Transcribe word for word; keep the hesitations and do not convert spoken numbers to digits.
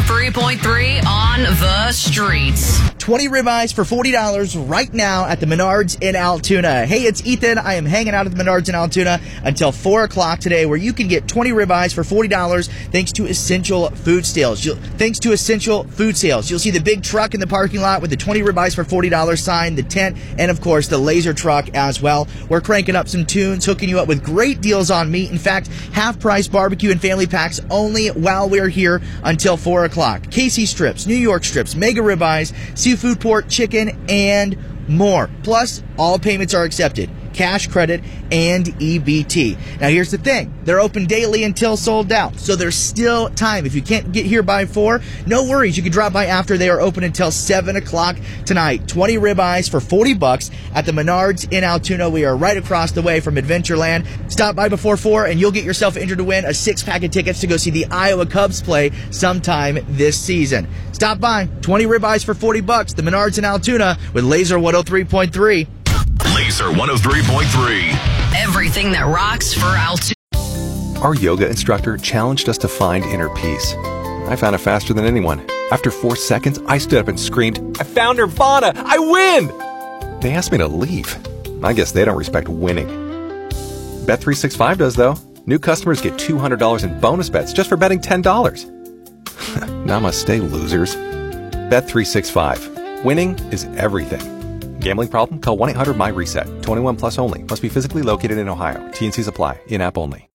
three point three on the streets. twenty ribeyes for forty dollars right now at the Menards in Altoona. Hey, it's Ethan. I am hanging out at the Menards in Altoona until four o'clock today, where you can get twenty ribeyes for forty dollars thanks to Essential Food Sales. You'll, thanks to Essential Food Sales. You'll see the big truck in the parking lot with the twenty ribeyes for forty dollars sign, the tent, and of course the laser truck as well. We're cranking up some tunes, hooking you up with great deals on meat. In fact, half-price barbecue and family packs only while we're here until four o'clock. Casey strips, New York strips, mega ribeyes, seafood, pork, chicken, and more. Plus, all payments are accepted. Cash, credit, and E B T. Now, here's the thing. They're open daily until sold out, so there's still time. If you can't get here by four, no worries. You can drop by after. They are open until seven o'clock tonight. twenty ribeyes for forty bucks at the Menards in Altoona. We are right across the way from Adventureland. Stop by before four, and you'll get yourself entered to win a six-pack of tickets to go see the Iowa Cubs play sometime this season. Stop by. twenty ribeyes for forty bucks. The Menards in Altoona with Laser one oh three point three. Laser one oh three point three. Everything that rocks for Altoona. Our yoga instructor challenged us to find inner peace. I found it faster than anyone. After four seconds, I stood up and screamed, "I found Nirvana! I win!" They asked me to leave. I guess they don't respect winning. Bet three sixty-five does, though. New customers get two hundred dollars in bonus bets just for betting ten dollars. Namaste, losers. Bet three sixty-five. Winning is everything. Gambling problem? Call one eight hundred M Y RESET. twenty-one plus only. Must be physically located in Ohio. T and Cs apply. In-app only.